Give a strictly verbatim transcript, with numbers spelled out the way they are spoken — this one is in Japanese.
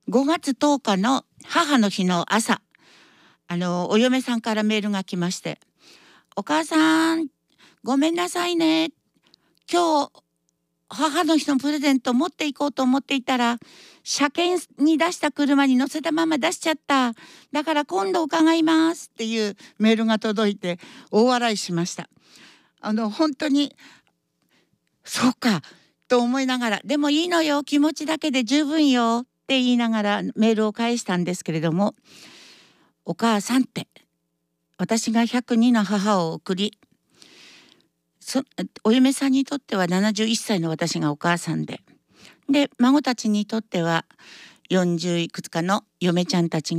ごがつとおかの母の日の朝、あのお嫁さんからメールが来まして、お母さんごめんなさいね、今日母の日のプレゼント持っていこうと思っていたら、車検に出した車に乗せたまま出しちゃった。だから今度伺いますっていうメールが届いて大笑いしました。あの本当にそうかと思いながら、でもいいのよ、気持ちだけで十分よって言いながらメールを返したんですけれども、お母さんって私がひゃくにの母を送り、そお嫁さんにとってはななじゅういっさいの私がお母さんで、で孫たちにとってはよんじゅういくつかの嫁ちゃんたちが